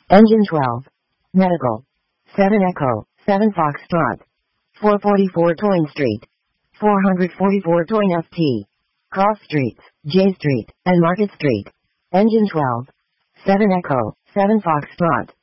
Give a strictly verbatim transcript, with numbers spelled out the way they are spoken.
Engine twelve. Medical. seven Echo, seven Foxtrot. four forty-four Toyne Street. four forty-four Toyne F T. Cross Streets, J Street, and Market Street. Engine twelve. seven Echo, seven Foxtrot.